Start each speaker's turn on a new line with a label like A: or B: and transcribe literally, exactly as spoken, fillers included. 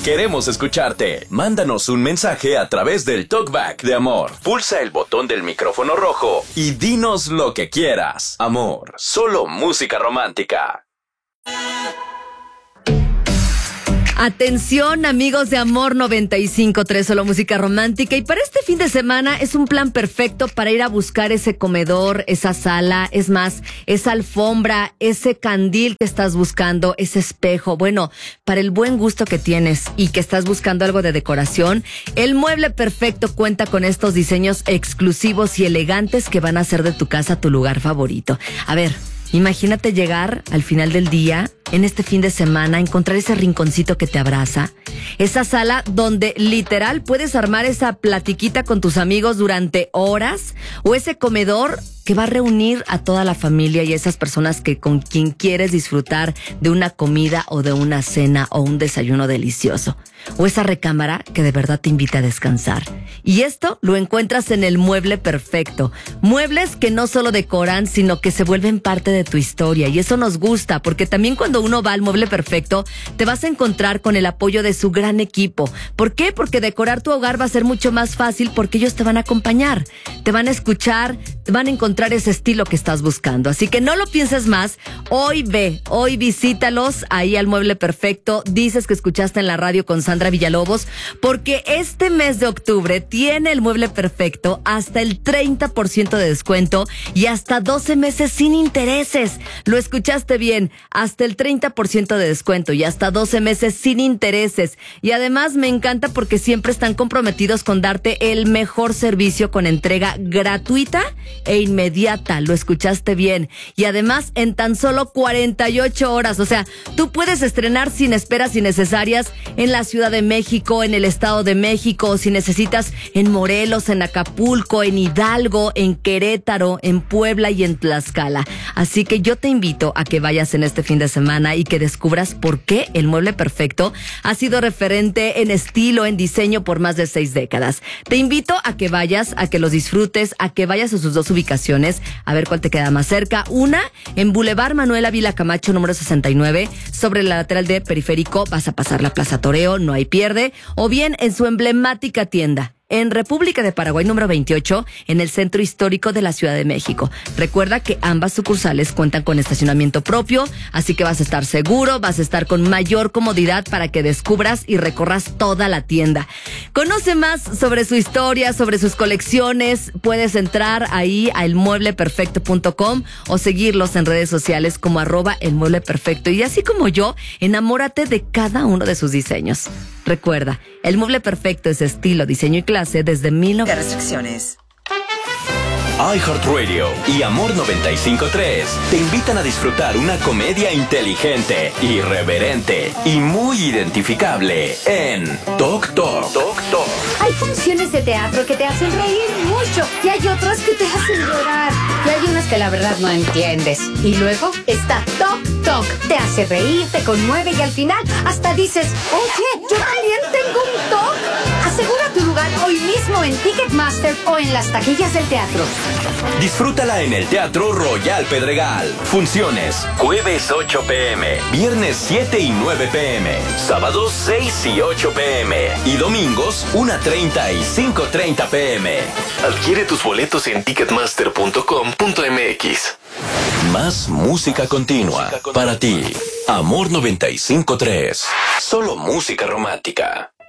A: Queremos escucharte. Mándanos un mensaje a través del TalkBack de Amor. Pulsa el botón del micrófono rojo y dinos lo que quieras. Amor, solo música romántica.
B: Atención, amigos de Amor noventa y cinco punto tres, solo música romántica. Y para este fin de semana es un plan perfecto para ir a buscar ese comedor, esa sala, es más, esa alfombra, ese candil que estás buscando, ese espejo. Bueno, para el buen gusto que tienes y que estás buscando algo de decoración, el Mueble Perfecto cuenta con estos diseños exclusivos y elegantes que van a hacer de tu casa tu lugar favorito. A ver, imagínate llegar al final del día, en este fin de semana, encontrar ese rinconcito que te abraza, esa sala donde literal puedes armar esa platiquita con tus amigos durante horas, o ese comedor que va a reunir a toda la familia y a esas personas que con quien quieres disfrutar de una comida o de una cena o un desayuno delicioso. O esa recámara que de verdad te invita a descansar. Y esto lo encuentras en el Mueble Perfecto. Muebles que no solo decoran, sino que se vuelven parte de tu historia. Y eso nos gusta, porque también cuando uno va al Mueble Perfecto, te vas a encontrar con el apoyo de su gran equipo. ¿Por qué? Porque decorar tu hogar va a ser mucho más fácil porque ellos te van a acompañar, te van a escuchar, te van a encontrar ese estilo que estás buscando. Así que no lo pienses más. Hoy ve, hoy visítalos ahí al Mueble Perfecto. Dices que escuchaste en la radio con Sandra Villalobos, porque este mes de octubre tiene el Mueble Perfecto hasta el treinta por ciento de descuento y hasta doce meses sin intereses. Lo escuchaste bien, hasta el treinta por ciento de descuento y hasta doce meses sin intereses. Y además me encanta porque siempre están comprometidos con darte el mejor servicio con entrega gratuita e inmediata. Lo escuchaste bien. Y además en tan solo cuarenta y ocho horas. O sea, tú puedes estrenar sin esperas innecesarias en la Ciudad de México, en el Estado de México, si necesitas en Morelos, en Acapulco, en Hidalgo, en Querétaro, en Puebla y en Tlaxcala. Así que yo te invito a que vayas en este fin de semana y que descubras por qué el Mueble Perfecto ha sido referente en estilo, en diseño por más de seis décadas. Te invito a que vayas, a que los disfrutes, a que vayas a sus dos ubicaciones, a ver cuál te queda más cerca. Una, en Boulevard Manuel Ávila Camacho, número sesenta y nueve, sobre la lateral de Periférico, vas a pasar la Plaza Toreo, no hay pierde, o bien en su emblemática tienda en República de Paraguay número veintiocho, en el centro histórico de la Ciudad de México. Recuerda que ambas sucursales cuentan con estacionamiento propio, así que vas a estar seguro, vas a estar con mayor comodidad para que descubras y recorras toda la tienda. Conoce más sobre su historia, sobre sus colecciones. Puedes entrar ahí a el mueble perfecto punto com o seguirlos en redes sociales como arroba el mueble perfecto. Y así como yo, enamórate de cada uno de sus diseños. Recuerda, el Mueble Perfecto es estilo, diseño y clase desde mil novecientos.
C: De restricciones.
A: iHeartRadio y Amor noventa y cinco punto tres te invitan a disfrutar una comedia inteligente, irreverente y muy identificable en Tok Tok. Tok Tok.
D: Hay funciones de teatro que te hacen reír mucho y hay otras que te hacen llorar. Y hay unas que la verdad no entiendes. Y luego está Tok Tok. Te hace reír, te conmueve y al final hasta dices, oye, yo también tengo un Tok. Asegura tu lugar hoy mismo en Ticketmaster o en las taquillas del teatro.
A: Disfrútala en el Teatro Royal Pedregal. Funciones jueves ocho pm, viernes siete y nueve pm, sábados seis y ocho pm y domingos una treinta y cinco treinta pm. Adquiere tus boletos en ticketmaster punto com punto mx. Más música continua para ti. Amor noventa y cinco punto tres. Solo música romántica.